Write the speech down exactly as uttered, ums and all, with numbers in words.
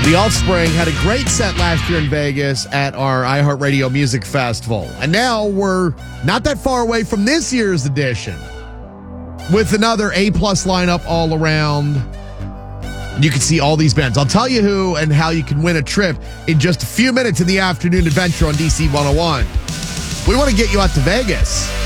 The Offspring had a great set last year in Vegas at our iHeartRadio Music Festival. And now we're not that far away from this year's edition with another A-plus lineup all around. You can see all these bands. I'll tell you who and how you can win a trip in just a few minutes in the afternoon adventure on D C one oh one. We want to get you out to Vegas.